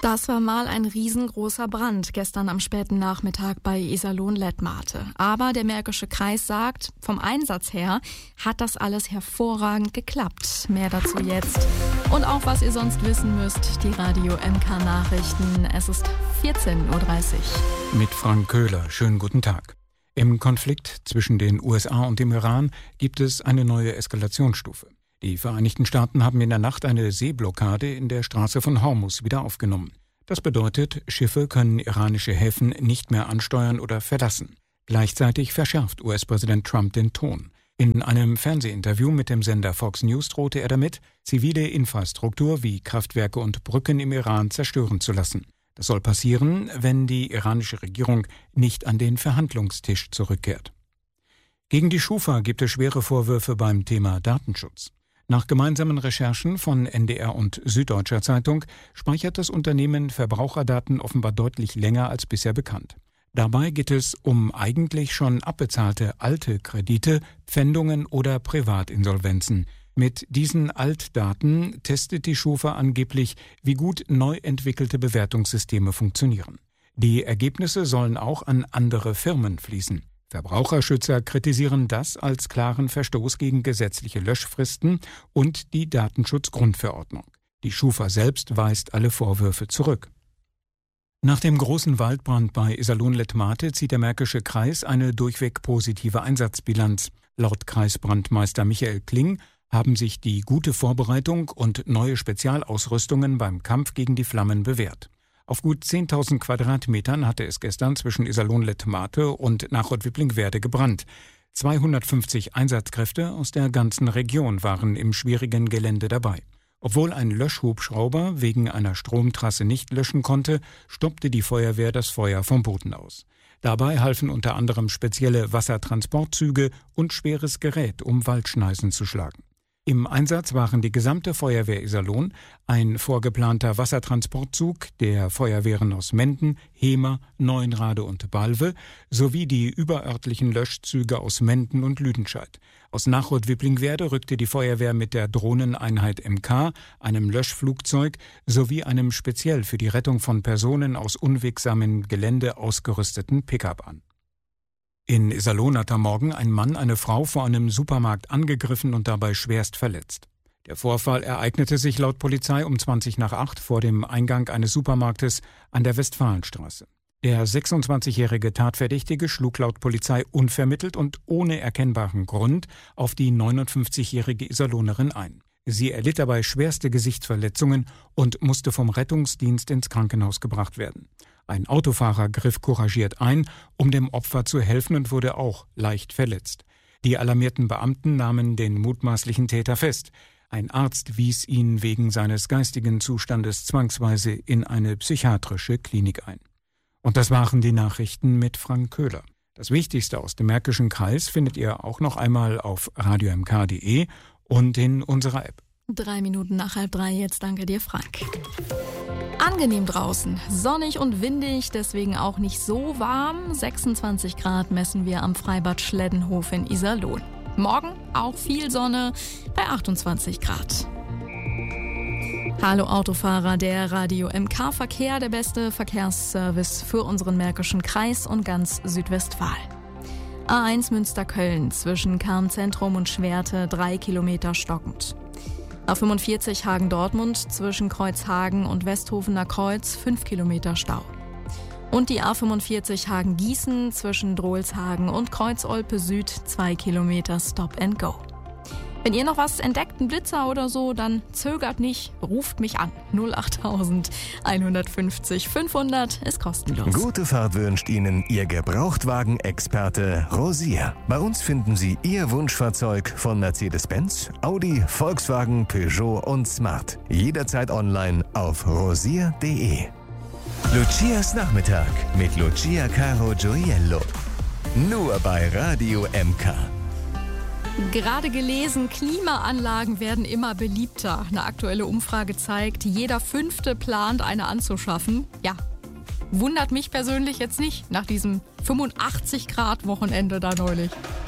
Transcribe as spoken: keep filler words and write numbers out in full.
Das war mal ein riesengroßer Brand gestern am späten Nachmittag bei Iserlohn-Lettmate. Aber der Märkische Kreis sagt, vom Einsatz her hat das alles hervorragend geklappt. Mehr dazu jetzt. Und auch was ihr sonst wissen müsst, die Radio M K-Nachrichten. Es ist vierzehn Uhr dreißig. Mit Frank Köhler. Schönen guten Tag. Im Konflikt zwischen den U S A und dem Iran gibt es eine neue Eskalationsstufe. Die Vereinigten Staaten haben in der Nacht eine Seeblockade in der Straße von Hormuz wieder aufgenommen. Das bedeutet, Schiffe können iranische Häfen nicht mehr ansteuern oder verlassen. Gleichzeitig verschärft U S-Präsident Trump den Ton. In einem Fernsehinterview mit dem Sender Fox News drohte er damit, zivile Infrastruktur wie Kraftwerke und Brücken im Iran zerstören zu lassen. Das soll passieren, wenn die iranische Regierung nicht an den Verhandlungstisch zurückkehrt. Gegen die Schufa gibt es schwere Vorwürfe beim Thema Datenschutz. Nach gemeinsamen Recherchen von N D R und Süddeutscher Zeitung speichert das Unternehmen Verbraucherdaten offenbar deutlich länger als bisher bekannt. Dabei geht es um eigentlich schon abbezahlte alte Kredite, Pfändungen oder Privatinsolvenzen. Mit diesen Altdaten testet die Schufa angeblich, wie gut neu entwickelte Bewertungssysteme funktionieren. Die Ergebnisse sollen auch an andere Firmen fließen. Verbraucherschützer kritisieren das als klaren Verstoß gegen gesetzliche Löschfristen und die Datenschutzgrundverordnung. Die Schufa selbst weist alle Vorwürfe zurück. Nach dem großen Waldbrand bei Iserlohn-Lettmate zieht der Märkische Kreis eine durchweg positive Einsatzbilanz. Laut Kreisbrandmeister Michael Kling haben sich die gute Vorbereitung und neue Spezialausrüstungen beim Kampf gegen die Flammen bewährt. Auf gut zehntausend Quadratmetern hatte es gestern zwischen Iserlohn-Lettmate und Nachod-Wipplingwerde gebrannt. zweihundertfünfzig Einsatzkräfte aus der ganzen Region waren im schwierigen Gelände dabei. Obwohl ein Löschhubschrauber wegen einer Stromtrasse nicht löschen konnte, stoppte die Feuerwehr das Feuer vom Boden aus. Dabei halfen unter anderem spezielle Wassertransportzüge und schweres Gerät, um Waldschneisen zu schlagen. Im Einsatz waren die gesamte Feuerwehr Iserlohn, ein vorgeplanter Wassertransportzug der Feuerwehren aus Menden, Hemer, Neuenrade und Balve sowie die überörtlichen Löschzüge aus Menden und Lüdenscheid. Aus Nachod-Wipplingwerde rückte die Feuerwehr mit der Drohneneinheit M K, einem Löschflugzeug sowie einem speziell für die Rettung von Personen aus unwegsamem Gelände ausgerüsteten Pickup an. In Iserlohn hat am Morgen ein Mann eine Frau vor einem Supermarkt angegriffen und dabei schwerst verletzt. Der Vorfall ereignete sich laut Polizei um zwanzig nach acht vor dem Eingang eines Supermarktes an der Westfalenstraße. Der sechsundzwanzigjährige Tatverdächtige schlug laut Polizei unvermittelt und ohne erkennbaren Grund auf die neunundfünfzigjährige Iserlohnerin ein. Sie erlitt dabei schwerste Gesichtsverletzungen und musste vom Rettungsdienst ins Krankenhaus gebracht werden. Ein Autofahrer griff couragiert ein, um dem Opfer zu helfen und wurde auch leicht verletzt. Die alarmierten Beamten nahmen den mutmaßlichen Täter fest. Ein Arzt wies ihn wegen seines geistigen Zustandes zwangsweise in eine psychiatrische Klinik ein. Und das waren die Nachrichten mit Frank Köhler. Das Wichtigste aus dem Märkischen Kreis findet ihr auch noch einmal auf radio m k punkt d e und in unserer App. Drei Minuten nach halb drei, jetzt danke dir, Frank. Angenehm draußen, sonnig und windig, deswegen auch nicht so warm. sechsundzwanzig Grad messen wir am Freibad Schleddenhof in Iserlohn. Morgen auch viel Sonne bei achtundzwanzig Grad. Hallo Autofahrer, der Radio M K-Verkehr, der beste Verkehrsservice für unseren Märkischen Kreis und ganz Südwestfalen. A eins Münster-Köln zwischen Kernzentrum und Schwerte drei Kilometer stockend. A fünfundvierzig Hagen-Dortmund zwischen Kreuzhagen und Westhofener Kreuz fünf Kilometer Stau. Und die A fünfundvierzig Hagen-Gießen zwischen Drohlshagen und Kreuz-Olpe Süd zwei Kilometer Stop and Go. Wenn ihr noch was entdeckt, einen Blitzer oder so, dann zögert nicht, ruft mich an. null acht tausend einhundertfünfzig fünfhundert ist kostenlos. Gute Fahrt wünscht Ihnen Ihr Gebrauchtwagen-Experte Rosier. Bei uns finden Sie Ihr Wunschfahrzeug von Mercedes-Benz, Audi, Volkswagen, Peugeot und Smart. Jederzeit online auf rosier punkt de. Lucias Nachmittag mit Lucia Caro Gioiello. Nur bei Radio M K. Gerade gelesen, Klimaanlagen werden immer beliebter. Eine aktuelle Umfrage zeigt, jeder Fünfte plant, eine anzuschaffen. Ja, wundert mich persönlich jetzt nicht nach diesem fünfundachtzig Grad Wochenende da neulich.